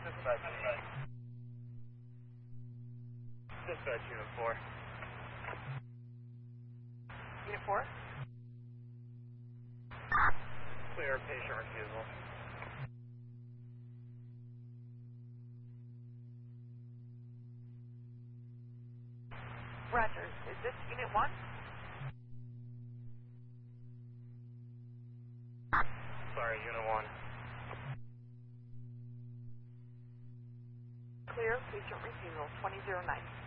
Dispatch. Dispatch Unit 4. Unit 4? Clear patient refusal. Roger. Is this Unit 1? Sorry, Unit 1. Clear patient refusal 2009.